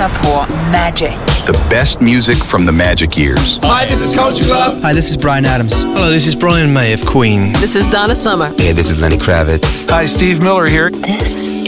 lyssnar på Magic. The best music from the Magic years. Hi, this is Culture Club. Hi, this is Bryan Adams. Hello, this is Brian May of Queen. This is Donna Summer. Hey, this is Lenny Kravitz. Hi, Steve Miller here. This